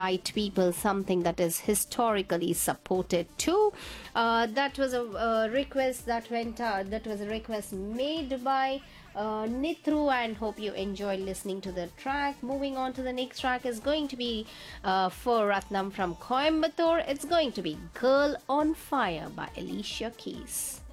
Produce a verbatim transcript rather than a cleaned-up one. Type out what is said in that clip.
white people, something that is historically supported too. Uh, that was a, a request that went out. That was a request made by uh, Nithru, and hope you enjoy listening to the track. Moving on to the next track is going to be uh, for Ratnam from Coimbatore. It's going to be Girl on Fire by Alicia Keys.